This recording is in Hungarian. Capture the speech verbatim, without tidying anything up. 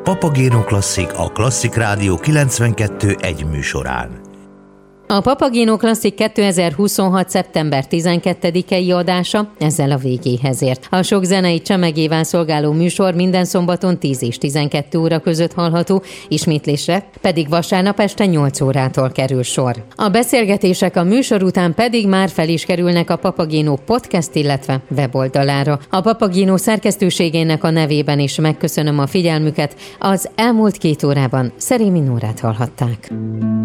Papagéno Klasszik a Klasszik Rádió kilencvenkettő egy műsorán. A Papagéno Klasszik kétezer-huszonhat. szeptember tizenkettedikei adása ezzel a végéhez ért. A sok zenei csemegével szolgáló műsor minden szombaton tíz és tizenkettő óra között hallható, ismétlésre pedig vasárnap este nyolc órától kerül sor. A beszélgetések a műsor után pedig már fel is kerülnek a Papagéno podcast, illetve weboldalára. A Papagéno szerkesztőségének a nevében is megköszönöm a figyelmüket. Az elmúlt két órában Szerémi Nórát hallhatták.